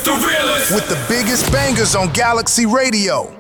the realest. With the biggest bangers on Galaxy Radio.